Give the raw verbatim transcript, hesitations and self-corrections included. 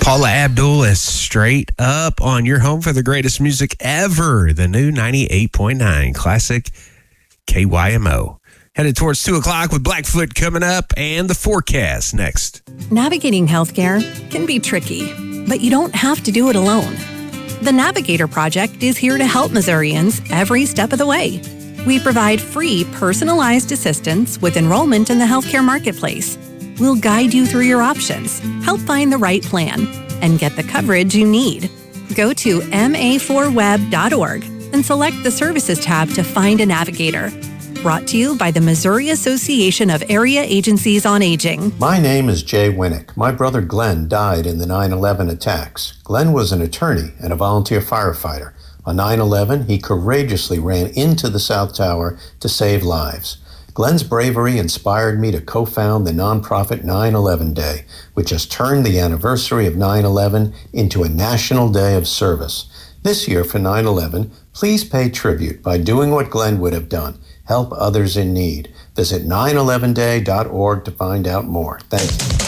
Paula Abdul is straight up on your home for the greatest music ever. The new ninety-eight point nine classic K Y M O. Headed towards two o'clock with Blackfoot coming up and the forecast next. Navigating healthcare can be tricky, but you don't have to do it alone. The Navigator Project is here to help Missourians every step of the way. We provide free, personalized assistance with enrollment in the healthcare marketplace. We'll guide you through your options, help find the right plan, and get the coverage you need. Go to M A four web dot org and select the Services tab to find a navigator. Brought to you by the Missouri Association of Area Agencies on Aging. My name is Jay Winnick. My brother Glenn died in the nine eleven attacks. Glenn was an attorney and a volunteer firefighter. On nine eleven, he courageously ran into the South Tower to save lives. Glenn's bravery inspired me to co-found the nonprofit nine eleven Day, which has turned the anniversary of nine eleven into a national day of service. This year for nine eleven, please pay tribute by doing what Glenn would have done. Help others in need. Visit nine eleven day dot org to find out more. Thank you.